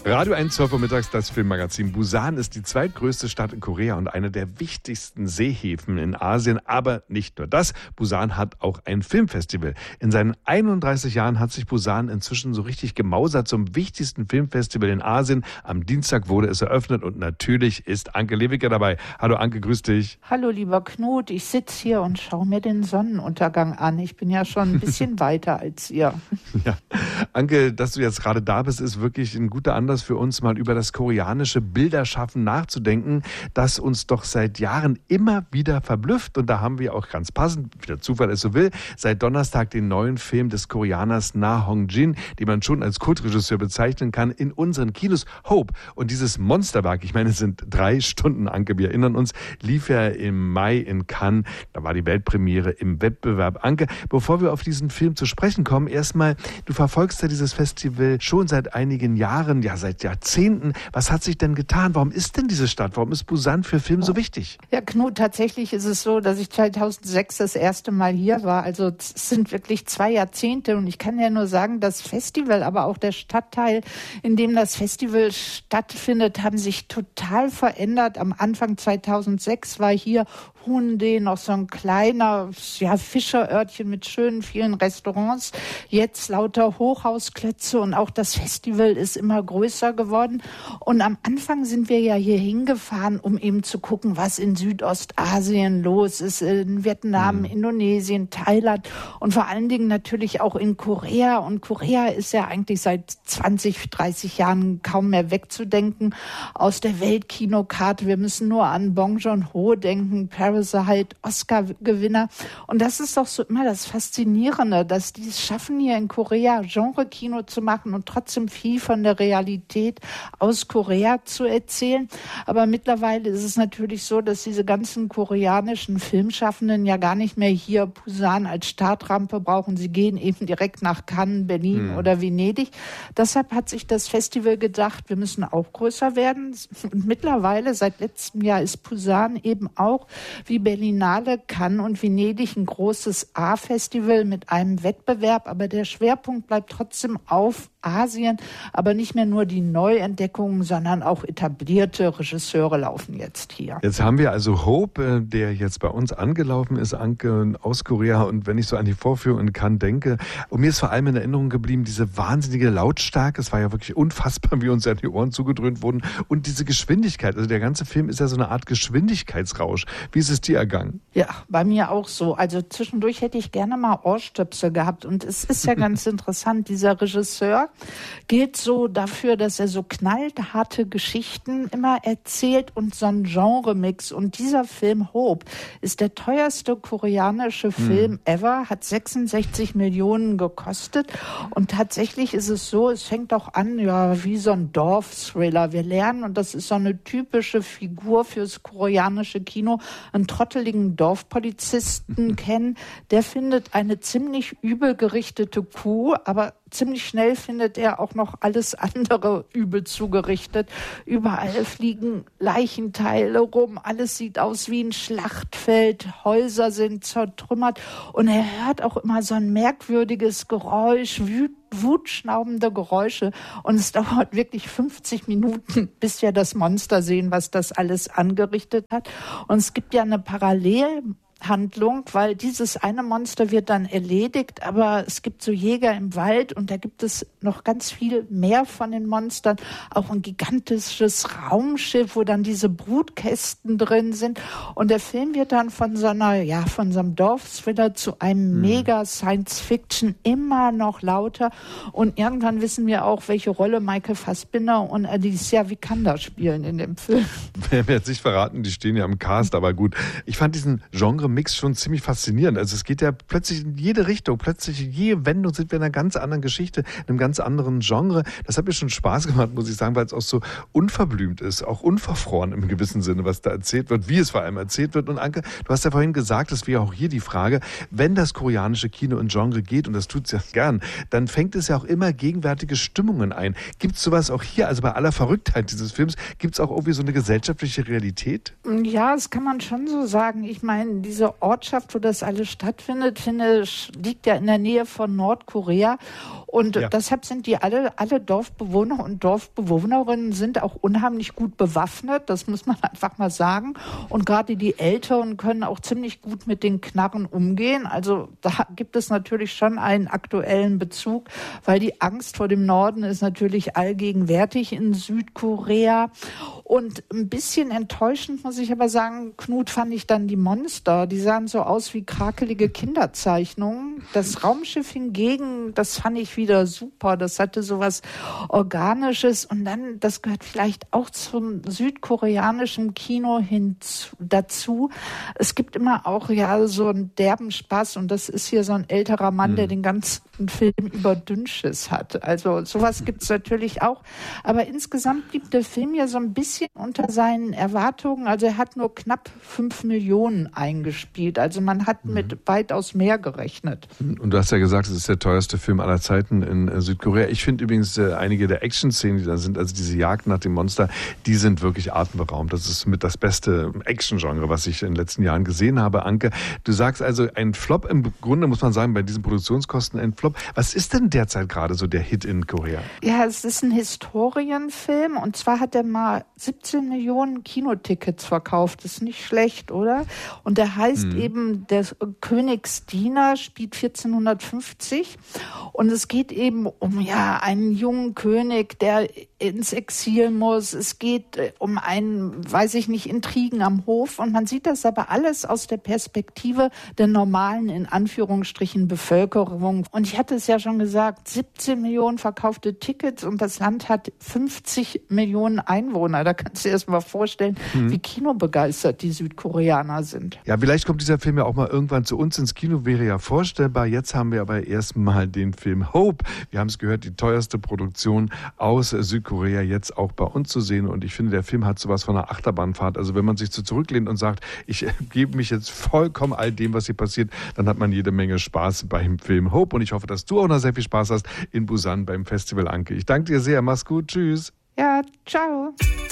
Radio 1, 12 Uhr mittags, das Filmmagazin. Busan ist die zweitgrößte Stadt in Korea und eine der wichtigsten Seehäfen in Asien. Aber nicht nur das, Busan hat auch ein Filmfestival. In seinen 31 Jahren hat sich Busan inzwischen so richtig gemausert zum wichtigsten Filmfestival in Asien. Am Dienstag wurde es eröffnet und natürlich ist Anke Lewicke dabei. Hallo Anke, grüß dich. Hallo lieber Knut, ich sitze hier und schaue mir den Sonnenuntergang an. Ich bin ja schon ein bisschen weiter als ihr. Ja, Anke, dass du jetzt gerade da bist, ist wirklich ein guter Anlass für uns, mal über das koreanische Bilderschaffen nachzudenken, das uns doch seit Jahren immer wieder verblüfft. Und da haben wir auch ganz passend, wie der Zufall es so will, seit Donnerstag den neuen Film des Koreaners Na Hong-jin, den man schon als Kultregisseur bezeichnen kann, in unseren Kinos. Hope. Und dieses Monsterwerk, ich meine, es sind 3 Stunden, Anke, wir erinnern uns, lief ja im Mai in Cannes. Da war die Weltpremiere im Wettbewerb. Anke, bevor wir auf diesen Film zu sprechen kommen, erstmal, du verfolgst ja dieses Festival schon seit einigen Jahren, ja seit Jahrzehnten. Was hat sich denn getan? Warum ist denn diese Stadt, warum ist Busan für Film so wichtig? Ja, Knut, tatsächlich ist es so, dass ich 2006 das erste Mal hier war. Also es sind wirklich 2 Jahrzehnte und ich kann ja nur sagen, das Festival, aber auch der Stadtteil, in dem das Festival stattfindet, haben sich total verändert. Am Anfang 2006 war hier Hyundai noch so ein kleiner Fischerörtchen mit schönen vielen Restaurants. Jetzt lauter Hochhausklötze und auch das Festival ist immer größer geworden. Und am Anfang sind wir ja hier hingefahren, um eben zu gucken, was in Südostasien los ist, in Vietnam, Indonesien, Thailand und vor allen Dingen natürlich auch in Korea. Und Korea ist ja eigentlich seit 20, 30 Jahren kaum mehr wegzudenken aus der Weltkinokarte. Wir müssen nur an Bong Joon-ho denken, Parasite, Oscar-Gewinner. Und das ist doch so immer das Faszinierende, dass die es schaffen, hier in Korea Genre-Kino zu machen und trotzdem viel von der Realität aus Korea zu erzählen. Aber mittlerweile ist es natürlich so, dass diese ganzen koreanischen Filmschaffenden ja gar nicht mehr hier Busan als Startrampe brauchen. Sie gehen eben direkt nach Cannes, Berlin oder Venedig. Deshalb hat sich das Festival gedacht, wir müssen auch größer werden. Und mittlerweile, seit letztem Jahr, ist Busan eben auch wie Berlinale, Cannes und Venedig ein großes A-Festival mit einem Wettbewerb. Aber der Schwerpunkt bleibt trotzdem auf Asien, aber nicht mehr nur die Neuentdeckungen, sondern auch etablierte Regisseure laufen jetzt hier. Jetzt haben wir also Hope, der jetzt bei uns angelaufen ist, Anke, aus Korea. Und wenn ich so an die Vorführung in Cannes denke, und mir ist vor allem in Erinnerung geblieben, diese wahnsinnige Lautstärke, es war ja wirklich unfassbar, wie uns ja die Ohren zugedröhnt wurden, und diese Geschwindigkeit, also der ganze Film ist ja so eine Art Geschwindigkeitsrausch. Wie ist es dir ergangen? Ja, bei mir auch so. Also zwischendurch hätte ich gerne mal Ohrstöpsel gehabt und es ist ja ganz interessant, dieser Regisseur gilt so dafür, dass er so knallharte Geschichten immer erzählt und so ein Genre-Mix. Und dieser Film Hope ist der teuerste koreanische Film ever, hat 66 Millionen gekostet. Und tatsächlich ist es so, es fängt auch an, ja, wie so ein Dorf-Thriller. Wir lernen, und das ist so eine typische Figur fürs koreanische Kino, einen trotteligen Dorfpolizisten kennen. Der findet eine ziemlich übel gerichtete Kuh, aber ziemlich schnell findet er auch noch alles andere übel zugerichtet. Überall fliegen Leichenteile rum, alles sieht aus wie ein Schlachtfeld, Häuser sind zertrümmert und er hört auch immer so ein merkwürdiges Geräusch, wutschnaubende Geräusche und es dauert wirklich 50 Minuten, bis wir das Monster sehen, was das alles angerichtet hat. Und es gibt ja eine Parallelhandlung, weil dieses eine Monster wird dann erledigt, aber es gibt so Jäger im Wald und da gibt es noch ganz viel mehr von den Monstern, auch ein gigantisches Raumschiff, wo dann diese Brutkästen drin sind und der Film wird dann von so einem Dorfthriller zu einem mega Science-Fiction immer noch lauter und irgendwann wissen wir auch, welche Rolle Michael Fassbinder und Alicia Vikander spielen in dem Film. Wer wird sich verraten, die stehen ja im Cast, aber gut. Ich fand diesen Genre-Mix schon ziemlich faszinierend. Also es geht ja plötzlich in jede Richtung, plötzlich in jede Wendung sind wir in einer ganz anderen Geschichte, in einem ganz anderen Genre. Das hat mir schon Spaß gemacht, muss ich sagen, weil es auch so unverblümt ist, auch unverfroren im gewissen Sinne, was da erzählt wird, wie es vor allem erzählt wird. Und Anke, du hast ja vorhin gesagt, das wäre auch hier die Frage, wenn das koreanische Kino in Genre geht, und das tut es ja gern, dann fängt es ja auch immer gegenwärtige Stimmungen ein. Gibt es sowas auch hier, also bei aller Verrücktheit dieses Films, gibt es auch irgendwie so eine gesellschaftliche Realität? Ja, das kann man schon so sagen. Ich meine, diese Ortschaft, wo das alles stattfindet, liegt ja in der Nähe von Nordkorea. Und deshalb sind die alle Dorfbewohner und Dorfbewohnerinnen sind auch unheimlich gut bewaffnet, das muss man einfach mal sagen. Und gerade die Älteren können auch ziemlich gut mit den Knarren umgehen. Also da gibt es natürlich schon einen aktuellen Bezug, weil die Angst vor dem Norden ist natürlich allgegenwärtig in Südkorea. Und ein bisschen enttäuschend, muss ich aber sagen, Knut, fand ich dann die Monster. Die sahen so aus wie krakelige Kinderzeichnungen. Das Raumschiff hingegen, das fand ich wieder super. Das hatte sowas Organisches. Und dann, das gehört vielleicht auch zum südkoreanischen Kino dazu. Es gibt immer auch so einen derben Spaß. Und das ist hier so ein älterer Mann, der den ganzen Film über Dünnschiss hat. Also sowas gibt es natürlich auch. Aber insgesamt blieb der Film ja so ein bisschen unter seinen Erwartungen. Also er hat nur knapp 5 Millionen eingespielt. Also man hat mit weitaus mehr gerechnet. Und du hast ja gesagt, es ist der teuerste Film aller Zeiten in Südkorea. Ich finde übrigens einige der Action-Szenen, die da sind, also diese Jagd nach dem Monster, die sind wirklich atemberaubend. Das ist mit das beste Action-Genre, was ich in den letzten Jahren gesehen habe. Anke, du sagst also ein Flop, im Grunde muss man sagen, bei diesen Produktionskosten ein Flop. Was ist denn derzeit gerade so der Hit in Korea? Ja, es ist ein Historienfilm und zwar hat er mal 17 Millionen Kinotickets verkauft. Das ist nicht schlecht, oder? Und der heißt eben der Königsdiener, spielt 1450 und es geht eben um einen jungen König, der ins Exil muss. Es geht um weiß ich nicht, Intrigen am Hof und man sieht das aber alles aus der Perspektive der normalen, in Anführungsstrichen, Bevölkerung. Und ich hatte es ja schon gesagt, 17 Millionen verkaufte Tickets und das Land hat 50 Millionen Einwohner. Da kannst du dir erst mal vorstellen, wie kinobegeistert die Südkoreaner sind. Ja, vielleicht kommt dieser Film ja auch mal irgendwann zu uns ins Kino, wäre ja vorstellbar. Jetzt haben wir aber erstmal den Film Hope. Wir haben es gehört, die teuerste Produktion aus Südkorea jetzt auch bei uns zu sehen. Und ich finde, der Film hat sowas von einer Achterbahnfahrt. Also wenn man sich so zurücklehnt und sagt, ich gebe mich jetzt vollkommen all dem, was hier passiert, dann hat man jede Menge Spaß beim Film Hope. Und ich hoffe, dass du auch noch sehr viel Spaß hast in Busan beim Festival, Anke. Ich danke dir sehr. Mach's gut. Tschüss. Ja, ciao.